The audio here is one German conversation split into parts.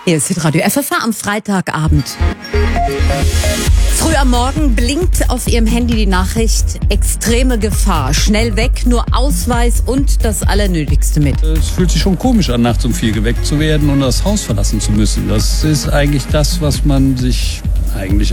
Hier ist Hitradio FFH am Freitagabend. Früh am Morgen blinkt auf Ihrem Handy die Nachricht: extreme Gefahr, schnell weg, nur Ausweis und das Allernötigste mit. Es fühlt sich schon komisch an, nachts um 4 geweckt zu werden und das Haus verlassen zu müssen. Das ist eigentlich das, was man sich eigentlich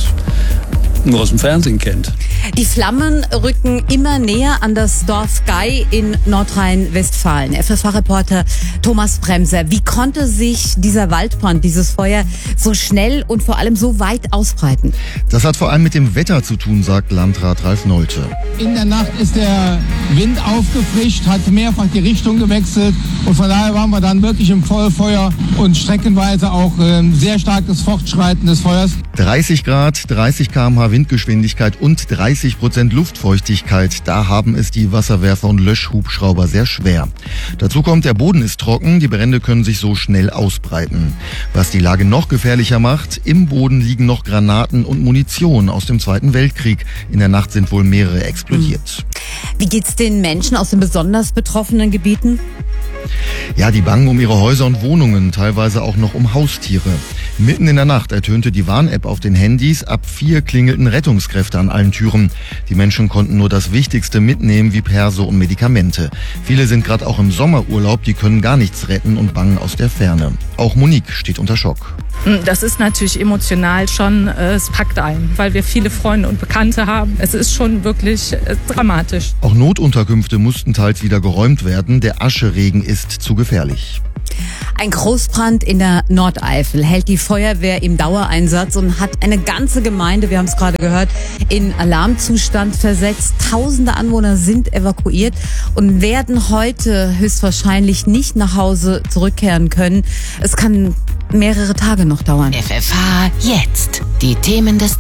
nur aus dem Fernsehen kennt. Die Flammen rücken immer näher an das Dorf Gey in Nordrhein-Westfalen. FFH-Reporter Thomas Bremser, wie konnte sich dieser Waldbrand, dieses Feuer so schnell und vor allem so weit ausbreiten? Das hat vor allem mit dem Wetter zu tun, sagt Landrat Ralf Nolte. In der Nacht ist der Wind aufgefrischt, hat mehrfach die Richtung gewechselt und von daher waren wir dann wirklich im Vollfeuer und streckenweise auch sehr starkes Fortschreiten des Feuers. 30 Grad, 30 km/h Windgeschwindigkeit und 30% Luftfeuchtigkeit. Da haben es die Wasserwerfer und Löschhubschrauber sehr schwer. Dazu kommt, der Boden ist trocken, die Brände können sich so schnell ausbreiten. Was die Lage noch gefährlicher macht: im Boden liegen noch Granaten und Munition aus dem Zweiten Weltkrieg. In der Nacht sind wohl mehrere explodiert. Wie geht's den Menschen aus den besonders betroffenen Gebieten? Ja, die bangen um ihre Häuser und Wohnungen, teilweise auch noch um Haustiere. Mitten in der Nacht ertönte die Warn-App auf den Handys. Ab 4 klingelten Rettungskräfte an allen Türen. Die Menschen konnten nur das Wichtigste mitnehmen, wie Perso und Medikamente. Viele sind gerade auch im Sommerurlaub, die können gar nichts retten und bangen aus der Ferne. Auch Monique steht unter Schock. Das ist natürlich emotional schon, es packt ein, weil wir viele Freunde und Bekannte haben. Es ist schon wirklich dramatisch. Auch Notunterkünfte mussten teils wieder geräumt werden. Der Ascheregen ist zu gefährlich. Ein Großbrand in der Nordeifel hält die Feuerwehr im Dauereinsatz und hat eine ganze Gemeinde, wir haben es gerade gehört, in Alarmzustand versetzt. Tausende Anwohner sind evakuiert und werden heute höchstwahrscheinlich nicht nach Hause zurückkehren können. Es kann mehrere Tage noch dauern. FFH jetzt. Die Themen des